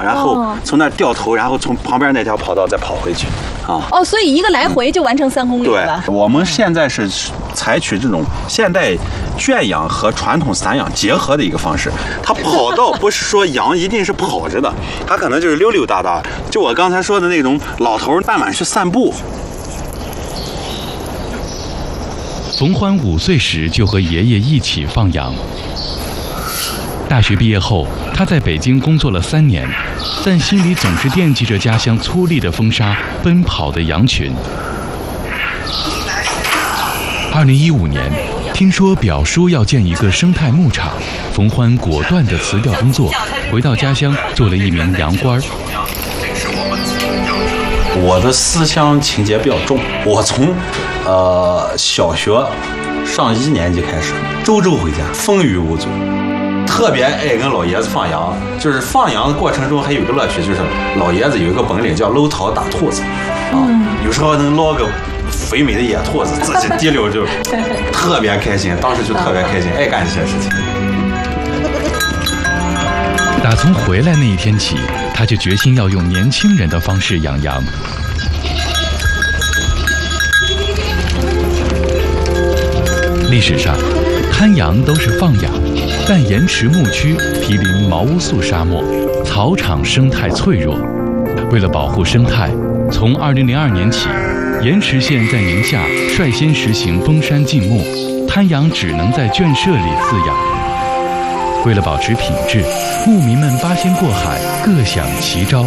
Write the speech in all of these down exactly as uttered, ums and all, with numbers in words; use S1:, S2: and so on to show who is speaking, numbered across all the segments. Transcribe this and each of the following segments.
S1: 然后从那儿掉头，然后从旁边那条跑道再跑回去，啊。
S2: 哦，所以一个来回就完成三公里了。
S1: 对，我们现在是采取这种现代圈养和传统散养结合的一个方式。它跑道不是说羊一定是跑着的，它可能就是溜溜达达。就我刚才说的那种老头慢慢去散步。
S3: 冯欢五岁时就和爷爷一起放羊。大学毕业后，他在北京工作了三年，但心里总是惦记着家乡粗粝的风沙、奔跑的羊群。二零一五年，听说表叔要建一个生态牧场，冯欢果断地辞掉工作，回到家乡做了一名羊倌。
S1: 我的思乡情节比较重，我从呃小学上一年级开始，周周回家，风雨无阻。特别爱跟老爷子放羊，就是放羊的过程中还有一个乐趣，就是老爷子有一个本领叫搂桃打兔子，啊，有时候能捞个肥美的野兔子，自己提溜就特别开心，当时就特别开心，爱干这些事情。
S3: 打从回来那一天起，他就决心要用年轻人的方式养羊。历史上，看羊都是放养，但盐池牧区毗邻毛乌素沙漠，草场生态脆弱。为了保护生态，从二零零二年起，盐池县在宁夏率先实行封山禁牧，滩羊只能在圈舍里饲养。为了保持品质，牧民们八仙过海，各享奇招。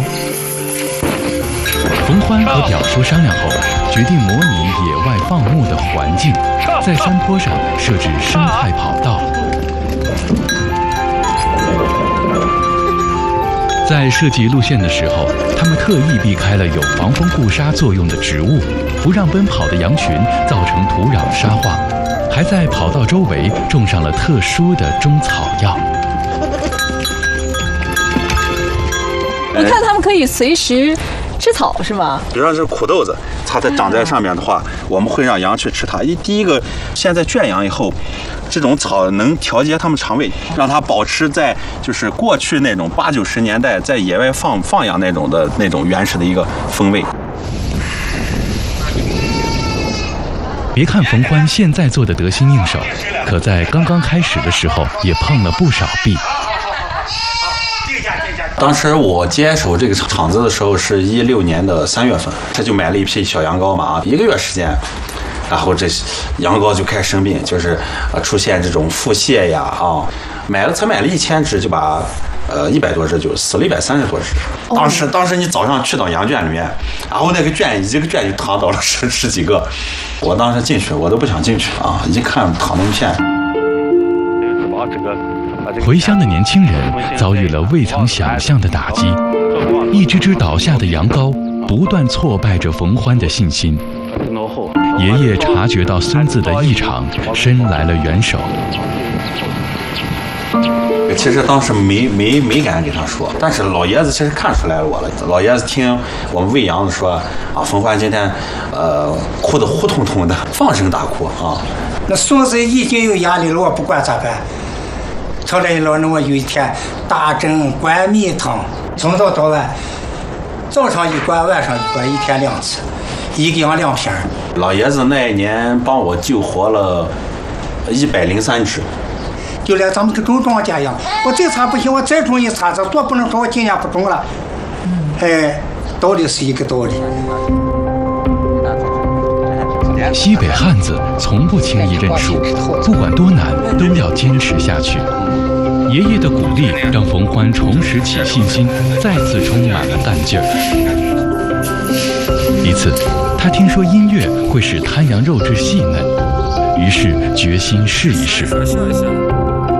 S3: 冯欢和表叔商量后，决定模拟野外放牧的环境，在山坡上设置生态跑道。在设计路线的时候，他们特意避开了有防风固沙作用的植物，不让奔跑的羊群造成土壤沙化，还在跑道周围种上了特殊的中草药。
S2: 你看，他们可以随时吃草是吗？
S1: 比如说是苦豆子，它在长在上面的话，我们会让羊去吃它。一第一个，现在圈养以后，这种草能调节它们肠胃，让它保持在就是过去那种八九十年代在野外放放养那种的那种原始的一个风味。
S3: 别看冯欢现在做的得心应手，可在刚刚开始的时候也碰了不少壁。
S1: 当时我接手这个厂子的时候是一六年的三月份，他就买了一批小羊羔嘛啊，一个月时间，然后这羊羔就开始生病，就是呃出现这种腹泻呀啊，买了才买了一千只就把呃一百多只就死了一百三十多只。当时当时你早上去到羊圈里面，然后那个圈一个圈就躺倒了十十几个，我当时进去我都不想进去啊，一看躺那么片。
S3: 回乡的年轻人遭遇了未曾想象的打击，一只只倒下的羊羔不断挫败着冯欢的信心。爷爷察觉到孙子的异常，伸来了援手。
S1: 其实当时没没没敢给他说，但是老爷子其实看出来了我了。老爷子听我们喂羊的说啊，冯欢今天呃哭得呼通通的，放声大哭啊。
S4: 那孙子已经有压力了，我不管咋办。朝这一老那我有一天打针灌蜜汤，从早到晚，早上一灌，晚上一灌，一天两次，一个羊两瓶。
S1: 老爷子那一年帮我救活了一百零三只。
S4: 就连咱们这种庄稼一样，我这茬不行，我再种一茬子，多不能说我今年不种了。哎，道理是一个道理。
S3: 西北汉子从不轻易认输，不管多难都要坚持下去。爷爷的鼓励让冯欢重拾起信心，再次充满了干劲儿。一次，他听说音乐会使滩羊肉质细嫩，于是决心试一试。